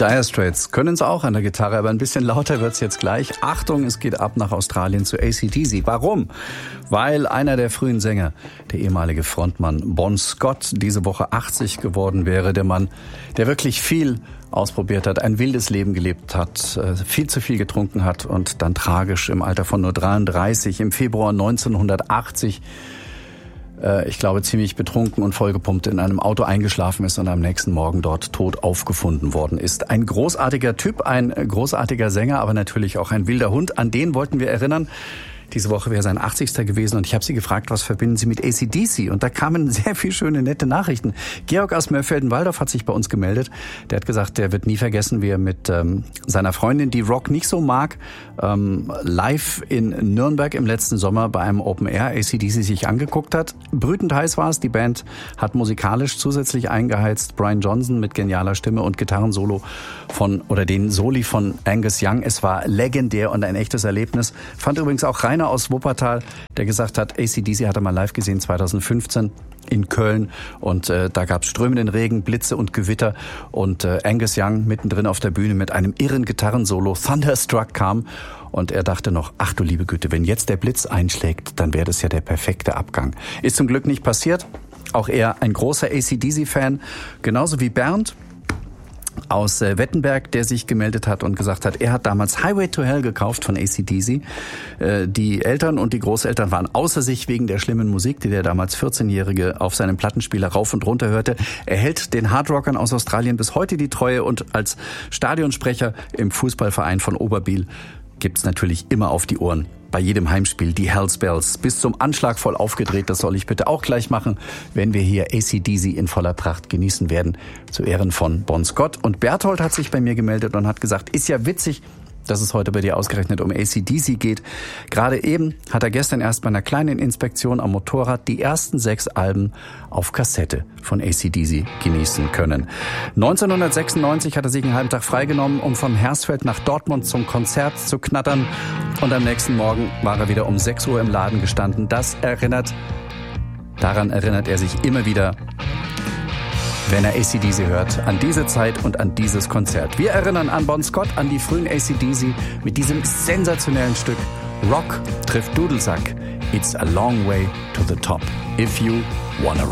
Dire Straits können es auch an der Gitarre, aber ein bisschen lauter wird's jetzt gleich. Achtung, es geht ab nach Australien zu AC/DC. Warum? Weil einer der frühen Sänger, der ehemalige Frontmann Bon Scott, diese Woche 80 geworden wäre. Der Mann, der wirklich viel ausprobiert hat, ein wildes Leben gelebt hat, viel zu viel getrunken hat und dann tragisch im Alter von nur 33 im Februar 1980 ich glaube, ziemlich betrunken und vollgepumpt in einem Auto eingeschlafen ist und am nächsten Morgen dort tot aufgefunden worden ist. Ein großartiger Typ, ein großartiger Sänger, aber natürlich auch ein wilder Hund. An den wollten wir erinnern. Diese Woche wäre sein 80. gewesen und ich habe sie gefragt, was verbinden Sie mit AC/DC? Und da kamen sehr viele schöne, nette Nachrichten. Georg aus Mörfelden-Walldorf hat sich bei uns gemeldet. Der hat gesagt, der wird nie vergessen, wie er mit seiner Freundin, die Rock nicht so mag, live in Nürnberg im letzten Sommer bei einem Open Air AC/DC sich angeguckt hat. Brütend heiß war es. Die Band hat musikalisch zusätzlich eingeheizt. Brian Johnson mit genialer Stimme und Gitarrensolo den Soli von Angus Young. Es war legendär und ein echtes Erlebnis. Fand übrigens auch Rainer aus Wuppertal, der gesagt hat, AC/DC hat er mal live gesehen 2015 in Köln und da gab es strömenden Regen, Blitze und Gewitter und Angus Young mittendrin auf der Bühne mit einem irren Gitarrensolo, Thunderstruck kam und er dachte noch, ach du liebe Güte, wenn jetzt der Blitz einschlägt, dann wäre das ja der perfekte Abgang. Ist zum Glück nicht passiert, auch er ein großer AC/DC-Fan, genauso wie Bernd aus Wettenberg, der sich gemeldet hat und gesagt hat, er hat damals Highway to Hell gekauft von AC/DC. Die Eltern und die Großeltern waren außer sich wegen der schlimmen Musik, die der damals 14-Jährige auf seinem Plattenspieler rauf und runter hörte. Er hält den Hardrockern aus Australien bis heute die Treue und als Stadionsprecher im Fußballverein von Oberbiel gibt's natürlich immer auf die Ohren. Bei jedem Heimspiel die Hells Bells bis zum Anschlag voll aufgedreht. Das soll ich bitte auch gleich machen, wenn wir hier AC/DC in voller Pracht genießen werden. Zu Ehren von Bon Scott. Und Berthold hat sich bei mir gemeldet und hat gesagt, ist ja witzig, dass es heute bei dir ausgerechnet um AC/DC geht. Gerade eben hat er gestern erst bei einer kleinen Inspektion am Motorrad die ersten 6 Alben auf Kassette von AC/DC genießen können. 1996 hat er sich einen halben Tag freigenommen, um von Hersfeld nach Dortmund zum Konzert zu knattern. Und am nächsten Morgen war er wieder um 6 Uhr im Laden gestanden. Daran erinnert er sich immer wieder, wenn er AC/DC hört, an diese Zeit und an dieses Konzert. Wir erinnern an Bon Scott, an die frühen AC/DC mit diesem sensationellen Stück Rock trifft Dudelsack. It's a long way to the top, if you wanna rock.